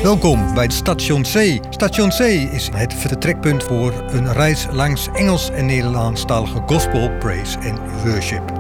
Welkom bij Station C. Station C is het vertrekpunt voor een reis langs Engels en Nederlandstalige gospel, praise en worship.